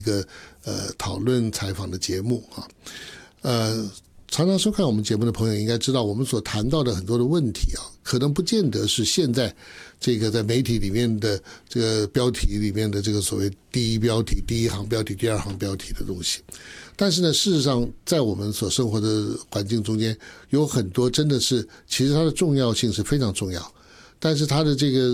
一个讨论采访的节目啊。常常收看我们节目的朋友应该知道，我们所谈到的很多的问题啊，可能不见得是现在这个在媒体里面的这个标题里面的这个所谓第一标题、第一行标题、第二行标题的东西。但是呢，事实上在我们所生活的环境中间，有很多真的是其实它的重要性是非常重要，但是它的这个